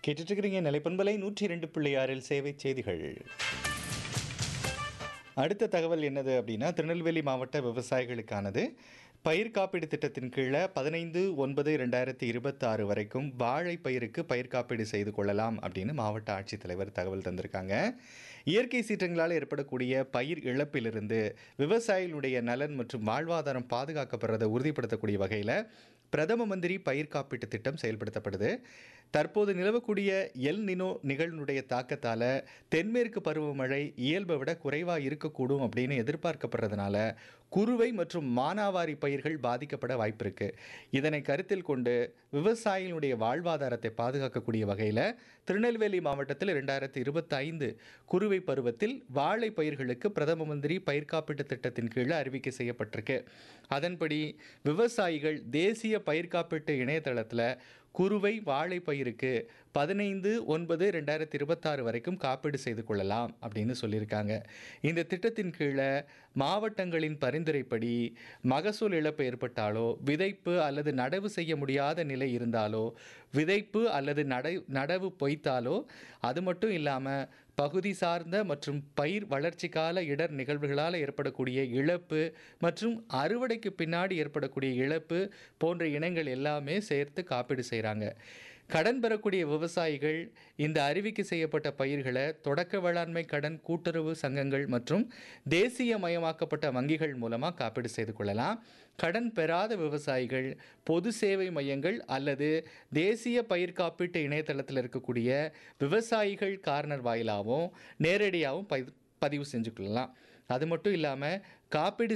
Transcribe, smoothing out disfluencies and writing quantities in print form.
கேட்டுட்டு இருக்கிறீங்க நிலைப்பண்பலை 102.6 சேவை செய்திகள். அடுத்த தகவல் என்னது அப்படின்னா, திருநெல்வேலி மாவட்ட விவசாயிகளுக்கானது. பயிர் காப்பீடு திட்டத்தின் கீழே 15/9/2026 வரைக்கும் வாழை பயிருக்கு பயிர் காப்பீடு செய்து கொள்ளலாம் அப்படின்னு மாவட்ட ஆட்சித்தலைவர் தகவல் தந்திருக்காங்க. இயற்கை சீற்றங்களால் ஏற்படக்கூடிய பயிர் இழப்பிலிருந்து விவசாயிகளுடைய நலன் மற்றும் வாழ்வாதாரம் பாதுகாக்கப்படுறதை உறுதிப்படுத்தக்கூடிய வகையில் பிரதம மந்திரி பயிர் காப்பீட்டு திட்டம் செயல்படுத்தப்படுது. தற்போது நிலவக்கூடிய எல் நினோ நிகழ்வுடைய தாக்கத்தால் தென்மேற்கு பருவமழை இயல்பை விட குறைவாக இருக்கக்கூடும் அப்படின்னு எதிர்பார்க்கப்படுறதுனால குறுவை மற்றும் மானாவாரி பயிர்கள் பாதிக்கப்பட வாய்ப்பிருக்கு. இதனை கருத்தில் கொண்டு விவசாயிகளுடைய வாழ்வாதாரத்தை பாதுகாக்கக்கூடிய வகையில் திருநெல்வேலி மாவட்டத்தில் 2025 குறுவை பருவத்தில் வாழை பயிர்களுக்கு பிரதம மந்திரி பயிர் காப்பீட்டு திட்டத்தின் கீழே அறிவிக்கை செய்யப்பட்டிருக்கு. அதன்படி விவசாயிகள் தேசிய பயிர் காப்பீட்டு இணையதளத்தில் குறுவை வாழை பயிருக்கு 15/9/2026 வரைக்கும் காப்பீடு செய்து கொள்ளலாம் அப்படின்னு சொல்லியிருக்காங்க. இந்த திட்டத்தின் கீழே மாவட்டங்களின் பரிந்துரைப்படி மகசூல் இழப்பு ஏற்பட்டாலோ, விதைப்பு அல்லது நடவு செய்ய முடியாத நிலை இருந்தாலோ, விதைப்பு அல்லது நடவு பொய்த்தாலோ, அது மட்டும் இல்லாமல் பகுதி சார்ந்த மற்றும் பயிர் வளர்ச்சி கால இடர் நிகழ்வுகளால் ஏற்படக்கூடிய இழப்பு மற்றும் அறுவடைக்கு பின்னாடி ஏற்படக்கூடிய இழப்பு போன்ற இனங்கள் எல்லாமே சேர்த்து காப்பீடு செய்கிறாங்க. கடன் பெறக்கூடிய விவசாயிகள் இந்த அறிவிக்கை செய்யப்பட்ட பயிர்களை தொடக்க வேளாண்மை கடன் கூட்டுறவு சங்கங்கள் மற்றும் தேசியமயமாக்கப்பட்ட வங்கிகள் மூலமாக காப்பீடு செய்து கொள்ளலாம். கடன் பெறாத விவசாயிகள் பொது சேவை மையங்கள் அல்லது தேசிய பயிர் காப்பீட்டு இணையதளத்தில் இருக்கக்கூடிய விவசாயிகள் கார்னர் வாயிலாகவும் நேரடியாகவும் பதிவு செஞ்சு கொள்ளலாம். அது மட்டும் இல்லாமல் காப்பீடு